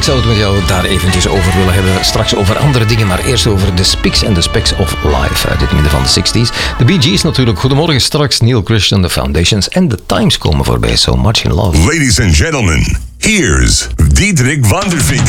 Ik zou het met jou daar eventjes over willen hebben. Straks over andere dingen, maar eerst over The Spics and the Specks of Life uit het midden van de 60s. De Bee Gees natuurlijk. Goedemorgen, straks Neil Christian, The Foundations en The Times komen voorbij. So Much in Love. Ladies and gentlemen, here's Diederik van der Vinken.